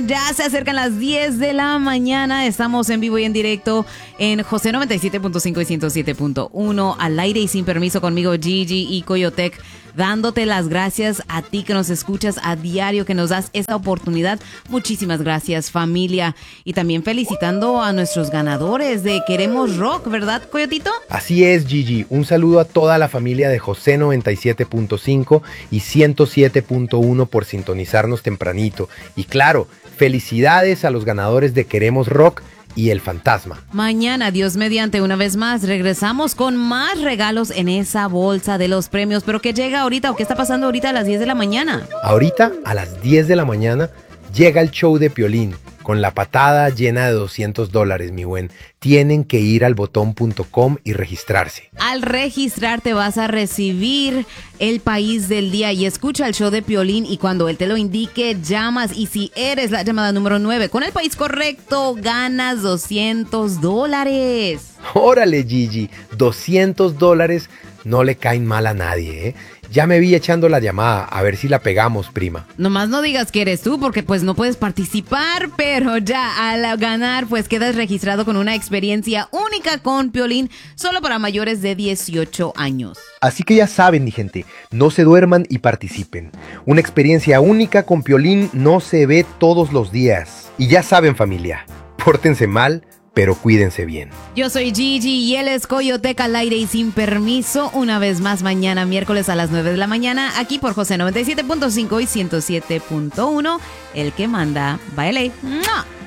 ya se acercan las 10 de la mañana. Estamos en vivo y en directo en José 97.5 y 107.1, al aire y sin permiso conmigo, Gigi y Coyotec, dándote las gracias a ti que nos escuchas a diario, que nos das esta oportunidad. Muchísimas gracias, familia. Y también felicitando a nuestros ganadores de Queremos Rock, ¿verdad, Coyotito? Así es, Gigi. Un saludo a toda la familia de José 97.5 y 107.1 por sintonizarnos tempranito. Y claro, felicidades a los ganadores de Queremos Rock y El Fantasma. Mañana, Dios mediante, una vez más, regresamos con más regalos en esa bolsa de los premios. ¿Pero qué llega ahorita o qué está pasando ahorita a las 10 de la mañana? Ahorita, a las 10 de la mañana, llega el show de Piolín, con la patada llena de $200, mi buen. Tienen que ir al botón.com y registrarse. Al registrarte vas a recibir el país del día y escucha el show de Piolín, y cuando él te lo indique, llamas, y si eres la llamada número 9 con el país correcto, ganas $200. Órale, Gigi, $200 no le caen mal a nadie, ¿eh? Ya me vi echando la llamada, a ver si la pegamos, prima. Nomás no digas que eres tú, porque pues no puedes participar, pero ya al ganar pues quedas registrado con una experiencia única con Piolín, solo para mayores de 18 años. Así que ya saben, mi gente, no se duerman y participen. Una experiencia única con Piolín no se ve todos los días. Y ya saben, familia, pórtense mal, pero cuídense bien. Yo soy Gigi y él es Coyotec, al aire y sin permiso. Una vez más, mañana miércoles a las 9 de la mañana, aquí por José 97.5 y 107.1, el que manda. Bye. ¡Mua!